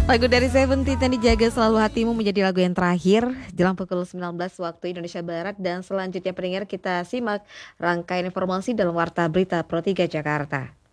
Lagu dari Seventeen yang dijaga selalu hatimu menjadi lagu yang terakhir jelang pukul 19 waktu Indonesia Barat. Dan selanjutnya pendengar kita simak rangkaian informasi dalam Warta Berita Pro 3 Jakarta.